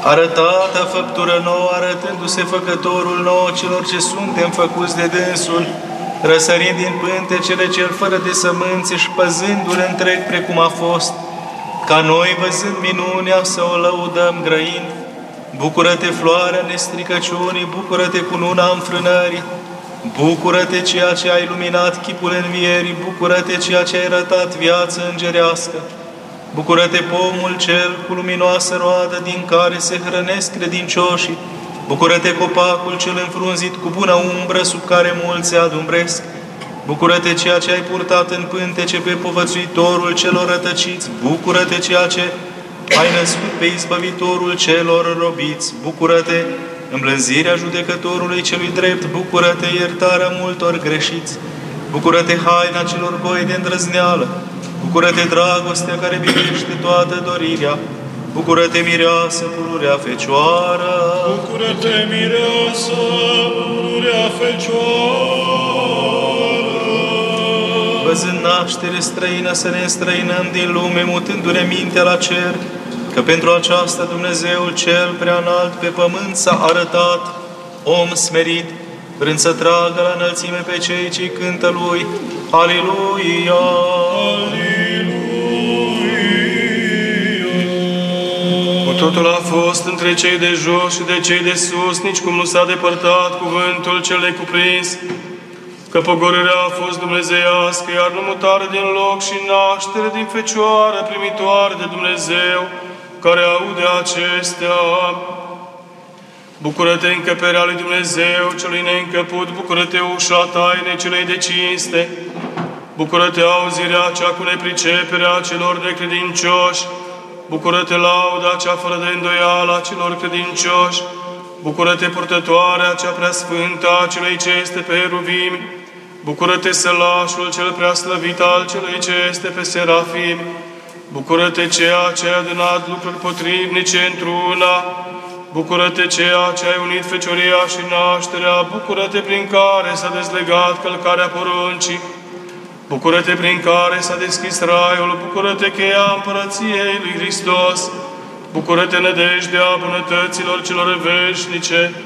arătată făptură nouă, arătându-se făcătorul nouă celor ce suntem făcuți de dânsul, răsărind din pântecele cel fără de sămânțe și păzându-l întreg precum a fost, ca noi, văzând minunea, să o lăudăm grăind. Bucură-te, floarea nestricăciunii, bucură-te, cununa înfrânării, bucură-te, ceea ce ai luminat chipul învierii, bucură-te, ceea ce ai arătat viață îngerească, bucură-te, pomul cel cu luminoasă roadă din care se hrănesc credincioșii, bucură-te, copacul cel înfrunzit cu bună umbră sub care mulți se adumbresc, bucură-te, ceea ce ai purtat în pântece pe povățuitorul celor rătăciți, bucură-te, ceea ce ai născut pe izbăvitorul celor robiți, bucură-te, îmblânzirea judecătorului celui drept, bucură-te, iertarea multor greșiți, bucură-te, haina celor goi de îndrăzneală, bucură-te, dragostea care biruiește toată dorirea, bucură-te, mireasă, pururea Fecioară! Bucură-te, mireasă, pururea Fecioară! Văzând naștere străină, să ne înstrăinăm din lume, mutându-ne mintea la cer, că pentru aceasta Dumnezeul cel prea înalt pe pământ s-a arătat, om smerit, vrând să tragă la înălțime pe cei ce cântă Lui. Aleluia! Cu totul a fost între cei de jos și de cei de sus, nici cum nu s-a depărtat cuvântul cel necuprins, că pogorârea a fost dumnezeiască, iar nu mutare din loc și naștere din Fecioară primitoare de Dumnezeu, care aude acestea. Bucură-te, încăperea lui Dumnezeu, celui neîncăput, bucură-te, ușa tainei celei de cinste, bucură-te, auzirea cea cu nepriceperea celor necredincioși, bucură-te, lauda cea fără de îndoială a celor credincioși, bucură-te, purtătoarea cea preasfântă a celui ce este pe heruvimi, bucură-te, sălașul cel preaslăvit al celui ce este pe serafim, bucură-te, ceea ce ai adunat lucruri potrivnice într-una, bucură-te, ceea ce ai unit fecioria și nașterea, bucură-te, prin care s-a dezlegat călcarea poruncii, bucură-te, prin care s-a deschis raiul, bucură-te, cheia împărăției lui Hristos, bucură-te, nădejdea bunătăților celor veșnice,